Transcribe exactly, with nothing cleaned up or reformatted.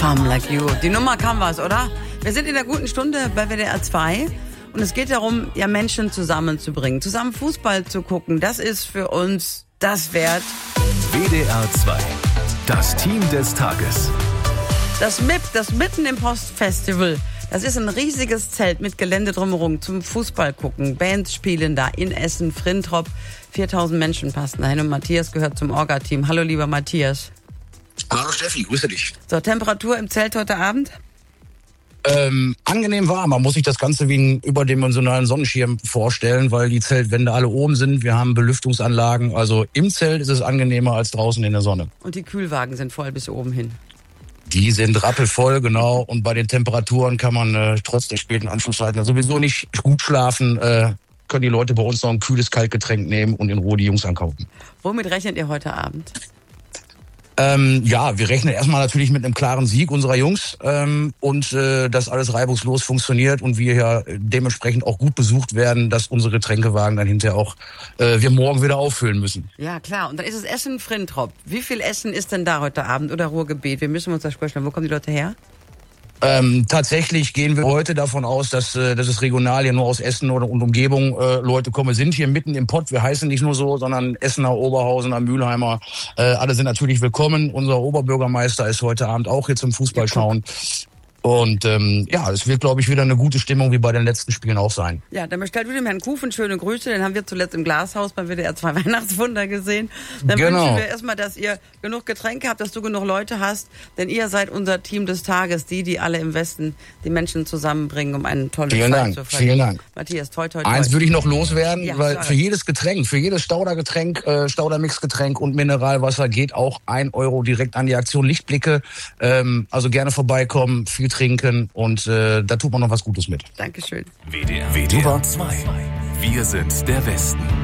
Some Like You. Die Nummer kam was, oder? Wir sind in der guten Stunde bei W D R zwei und es geht darum, ja, Menschen zusammenzubringen, zusammen Fußball zu gucken. Das ist für uns das wert. W D R zwei, das Team des Tages. Das M I P, das Mitten im Postfestival. Das ist ein riesiges Zelt mit Gelände drumherum zum Fußball gucken. Bands spielen da in Essen, Frintrop. viertausend Menschen passen dahin und Matthias gehört zum Orga-Team. Hallo, lieber Matthias. Hallo Steffi, grüße dich. So, Temperatur im Zelt heute Abend? Ähm, angenehm warm. Man muss sich das Ganze wie einen überdimensionalen Sonnenschirm vorstellen, weil die Zeltwände alle oben sind. Wir haben Belüftungsanlagen. Also im Zelt ist es angenehmer als draußen in der Sonne. Und die Kühlwagen sind voll bis oben hin. Die sind rappelvoll, genau. Und bei den Temperaturen kann man äh, trotz der späten Anschlusszeiten sowieso nicht gut schlafen. Äh, können die Leute bei uns noch ein kühles Kaltgetränk nehmen und in Ruhe die Jungs ankaufen. Womit rechnet ihr heute Abend? Ähm, ja, wir rechnen erstmal natürlich mit einem klaren Sieg unserer Jungs ähm, und äh, dass alles reibungslos funktioniert und wir ja dementsprechend auch gut besucht werden, dass unsere Getränkewagen dann hinterher auch äh, wir morgen wieder auffüllen müssen. Ja, klar. Und dann ist es Essen Frintrop. Wie viel Essen ist denn da heute Abend oder Ruhrgebiet? Wir müssen uns das vorstellen. Wo kommen die Leute her? Ähm, tatsächlich gehen wir heute davon aus, dass, äh, dass es regional hier nur aus Essen oder und Umgebung äh, Leute kommen. Wir sind hier mitten im Pott. Wir heißen nicht nur so, sondern Essener, Oberhausener, Mülheimer. Äh, alle sind natürlich willkommen. Unser Oberbürgermeister ist heute Abend auch hier zum Fußball schauen. Und ähm, ja, es wird, glaube ich, wieder eine gute Stimmung wie bei den letzten Spielen auch sein. Ja, dann bestellt du dem Herrn Kufen schöne Grüße. Den haben wir zuletzt im Glashaus beim W D R zwei Weihnachtswunder gesehen. Dann genau. wünschen wir erstmal, dass ihr genug Getränke habt, dass du genug Leute hast. Denn ihr seid unser Team des Tages, die, die alle im Westen die Menschen zusammenbringen, um einen tollen Vielen Zeit Dank, zu verdienen. vielen Dank. Matthias, toi, toi, toi. Eins würde ich noch loswerden, Ja, weil klar. für jedes Getränk, für jedes Staudergetränk, äh, Staudermixgetränk und Mineralwasser geht auch ein Euro direkt an die Aktion Lichtblicke. Ähm, also gerne vorbeikommen, viel trinken und Und äh, da tut man noch was Gutes mit. Dankeschön. W D R zwei. Wir sind der Westen.